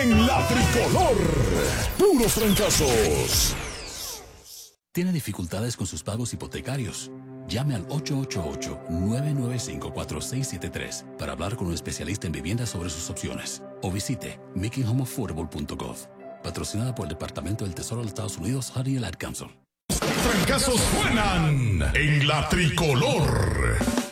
en la tricolor. Puros fracasos. ¿Tiene dificultades con sus pagos hipotecarios? Llame al 888-995-4673 para hablar con un especialista en viviendas sobre sus opciones. O visite makinghomeaffordable.gov. Patrocinada por el Departamento del Tesoro de los Estados Unidos, HUD y el Ad Council. Fracasos suenan en la tricolor.